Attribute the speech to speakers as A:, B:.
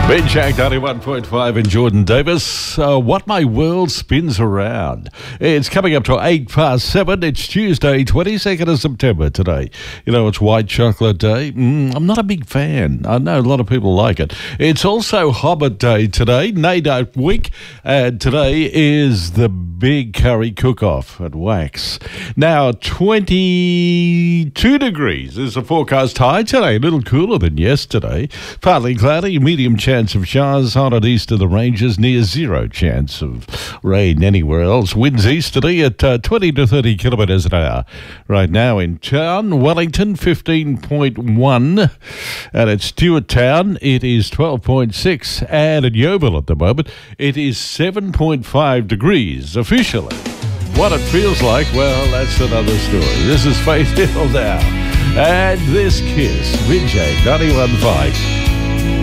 A: Ben Shank 91.5 and Jordan Davis. What my world spins around. It's coming up to 7:08. It's Tuesday, 22nd of September today. You know, it's White Chocolate Day. I'm not a big fan. I know a lot of people like it. It's also Hobbit Day today, NAIDO week, and today is the big curry cook-off at Wax. Now, 22 degrees is the forecast high today, a little cooler than yesterday. Partly cloudy, medium chance of showers on and east of the ranges, near zero chance of rain anywhere else. Winds easterly at 20 to 30 kilometres an hour. Right now in town, Wellington 15.1, and at Stewart Town it is 12.6, and at Yeovil at the moment it is 7.5 degrees officially. What it feels like, well, that's another story. This is Faith Hill now, and this Kiss, Vinjay 91.5.